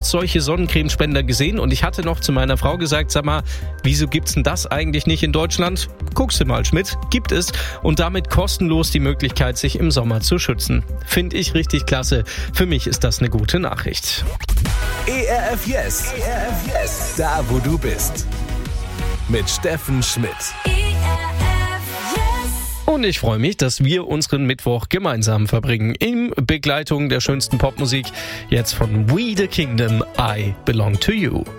solche Sonnencremespender gesehen und ich hatte noch zu meiner Frau gesagt, sag mal, wieso gibt's denn das eigentlich nicht in Deutschland? Guckst du mal, Schmidt, gibt es und damit kostenlos die Möglichkeit, sich im Sommer zu schützen. Finde ich richtig klasse. Für mich ist das eine gute Nachricht. ERF Yes. ERF Yes. Da, wo du bist. Mit Steffen Schmidt. Und ich freue mich, dass wir unseren Mittwoch gemeinsam verbringen. In Begleitung der schönsten Popmusik. Jetzt von We the Kingdom, I Belong to You.